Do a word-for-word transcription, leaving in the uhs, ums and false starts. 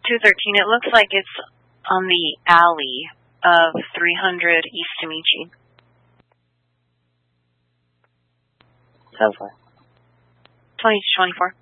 two thirteen. It looks like it's on the alley of three hundred East Amici. Ten four. twenty to twenty-four.